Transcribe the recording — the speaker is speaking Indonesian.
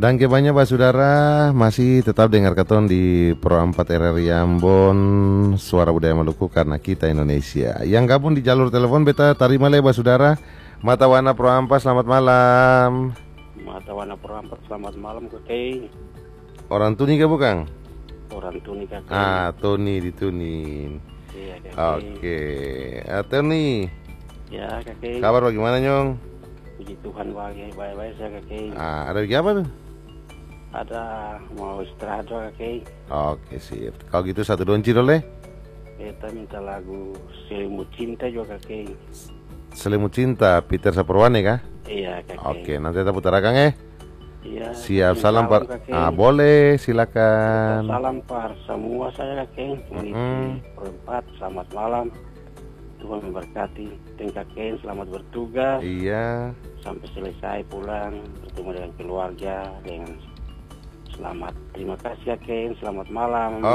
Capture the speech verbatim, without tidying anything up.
Dan banyak Pak Saudara masih tetap dengar keton di Pro empat R R I Ambon, Suara Budaya Maluku karena kita Indonesia. Yang gabung di jalur telepon beta tarima le Pak Saudara. Mata Wana Pro empat, selamat malam. Mata Wana Pro empat, selamat malam kakek. Orang Tuni ke bukan? Orang Tuni kakek. Ah, Tuni ditunin. Iya kakek. Oke, ah, Tuni. Ya kakek. Kabar bagaimana Nyong? Puji Tuhan baik-baik saya kakek. Ah, ada apa tuh? Ada mau istirahat juga kakek. Oke sip. Kalau gitu satu donci boleh? Kita minta lagu Selimut Cinta juga kakek. Selimut Cinta Peter Saparwane kah? Iya kakek. Oke, nanti kita putar akan eh. Iya. Siap, salam par. Kakek. Ah, boleh, silakan. Salam par semua saya kakek. Meniti Mm-hmm. perempat, selamat malam. Tuhan memberkati. Dan kakek selamat bertugas. Iya. Sampai selesai pulang bertemu dengan keluarga dengan selamat. Terima kasih kakek. Selamat malam.